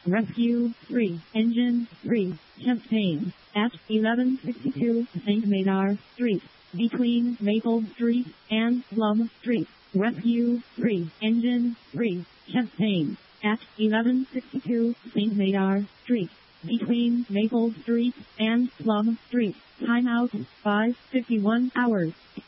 Rescue 3, Engine 3, Champagne, at 1162 St. Medard Street, between Maple Street and Plum Street. Rescue 3, Engine 3, Champagne, at 1162 St. Medard Street, between Maple Street and Plum Street. Timeout 5:51 hours.